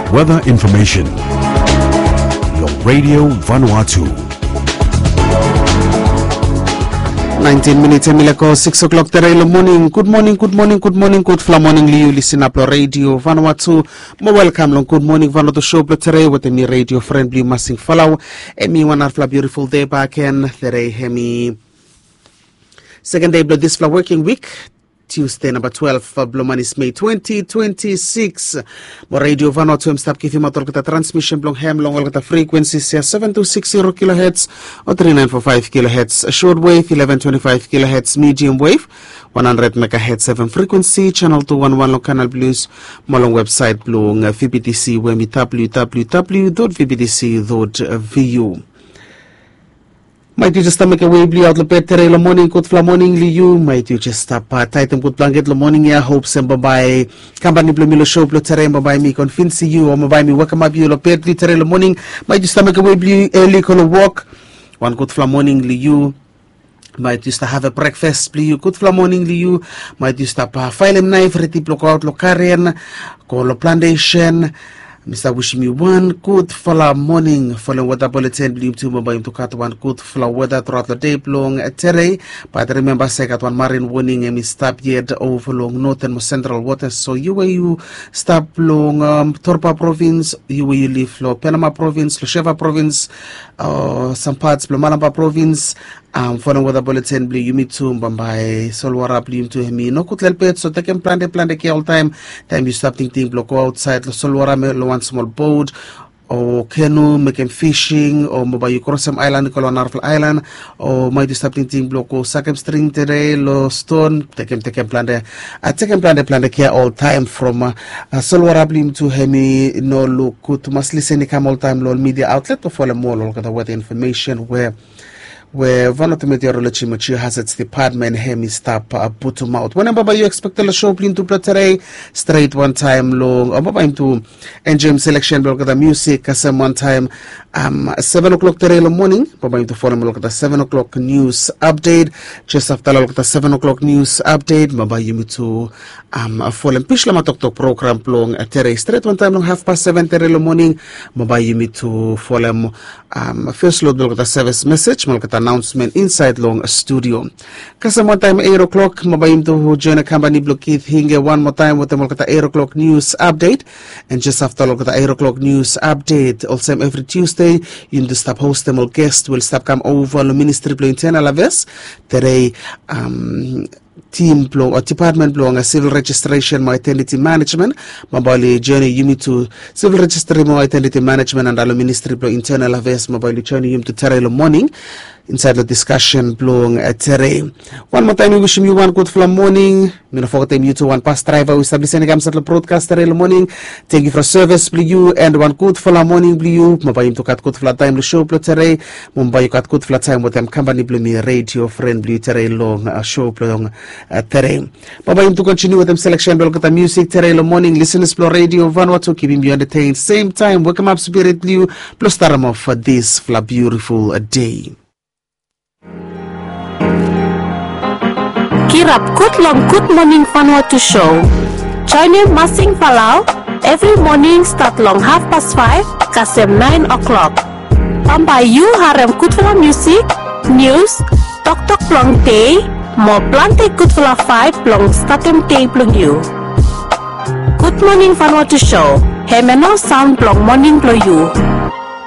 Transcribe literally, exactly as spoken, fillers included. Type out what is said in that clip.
weather information. Your Radio Vanuatu. nineteen minutes emileko six o'clock today in the morning. Good morning, good morning, good morning, good fla morning. You listen up Radio Vanuatu. Mo welcome long good morning Vanuatu show today with me radio friend Blue Massing follow. Emi one fla beautiful day back in today hemi second day of this fla working week. Tuesday number twelve for Blomanis May twenty twenty-six. Mo Radio Vanuatu stop kifi matol kita transmission blong hem long kita frequencies ya seven two six zero kilohertz or three nine four five kilohertz. Short wave eleven twenty-five kilohertz, medium wave one hundred megahertz seven frequency, channel two one one long canal blues. Molong website blong V B D C wemi w w w dot v b d c dot v u. Might you just stop make a way blue out the bed today, the morning, good fla morning, you might you just stop uh, tighten good blanket the morning, yeah, hopes and bye company blue milo show blue today, bye me convince you or bye me welcome up you the bed today, the morning, might you stop make a way blue early gonna walk one good fla morning, you might you stop have a breakfast, blue good fla morning, you might you stop uh, file a knife, ready block out locarian, call a plantation. Mister wishing you one good fla morning following weather bulletin blue to mobile to cut one good fla weather throughout the day long today. But remember say got one marine warning and stop yet over long north and central waters. So you where you stop long um, Torpa province, you where you live lo Panama province, lo Sheva province, uh, some parts lo Malamba province. Um, following weather bulletin blue you meet to Bambai Solwara blue to him no could help it so they can plan the plan the all time time you stop thinking block go outside lo Solwara lo one small boat or canoe making fishing or mobile you cross some island call on Arfel Island or might you stop thinking block go Sakam string today lo stone take him take him plan the I take him plan the plan the care all time from uh, Solwara blue to hemi no look to must listen come all time lo media outlet to follow more look at the weather information where where Vanuatu Meteorology Mature has its department hemi stop uh, bottom out. Whenever you expect the show plin to play today, straight one time long, or mobile to enjoy selection block the music, some one time um seven o'clock today in the morning, mobile to follow look at the seven o'clock news update, just after look at the seven o'clock news update, mobile you to um follow Pishlama Tok Tok program long at today, straight one time long half past seven today in the morning, mobile you to follow um first load look at the service message, look at announcement inside long studio. Kasi one time eight o'clock, mabayim to join a company blockade hinge one more time with the Molkata eight o'clock news update. And just after look at the eight o'clock news update, also every Tuesday, you the stop host them or guest will stop come over the Ministry of Internal Affairs. Today, um, team blong or department blong a civil registration my identity management mobile journey you need to civil registry my identity management and the Ministry of Internal Affairs mobile journey you to terrain morning inside the discussion blong at terrain. One more time we wish you one good fla morning. Me no forget you to one past driver we establish any games at the broadcast terrain morning. Thank you for service blue and one good fla morning blue mobile to cut good fla time the show blue terrain mumbai you cut good fla time with them company blue me radio friend blue terrain long uh, show blong Uh, today. Baba to continue with them selection block at the music today in the morning. Listen explore Radio Vanuatu keeping you entertained. Same time, welcome up Spirit Blue plus Taramo for this fla beautiful day. Kirap good long good morning Vanuatu show. Join in Masing Falau every morning start long half past five kasem nine o'clock. Pamba you harem good fla music, news, talk talk long day. Mo plante good for five long statem day plong you. Good morning Vanuatu show. Hemeno sound long morning plong you.